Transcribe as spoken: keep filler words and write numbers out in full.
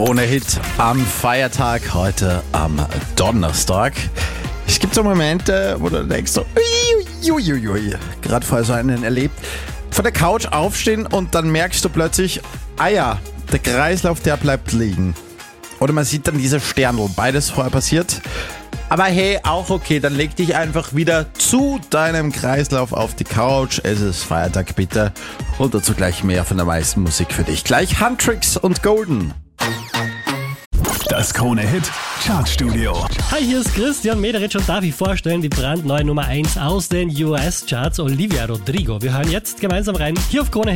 Krone-Hit am Feiertag, heute am Donnerstag. Es gibt so Momente, wo du denkst so, uiuiui, gerade vorher so einen erlebt, von der Couch aufstehen und dann merkst du plötzlich, ah ja, der Kreislauf, der bleibt liegen. Oder man sieht dann diese Sternl, beides vorher passiert. Aber hey, auch okay, dann leg dich einfach wieder zu deinem Kreislauf auf die Couch. Es ist Feiertag, bitte. Und dazu gleich mehr von der meisten Musik für dich. Gleich Huntrix und Golden. Das Krone-Hit Chartstudio. Hi, hier ist Christian Mederitsch und darf ich vorstellen, die brandneue Nummer eins aus den U S-Charts, Olivia Rodrigo. Wir hören jetzt gemeinsam rein, hier auf Krone.